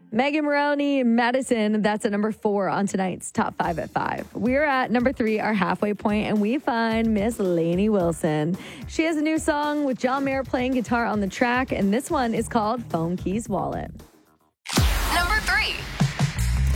Megan Moroney, Madison, that's at number 4 on tonight's Top 5 at 5. We're at number 3, our halfway point, and we find Miss Lainey Wilson. She has a new song with John Mayer playing guitar on the track, and this one is called Phone Keys Wallet.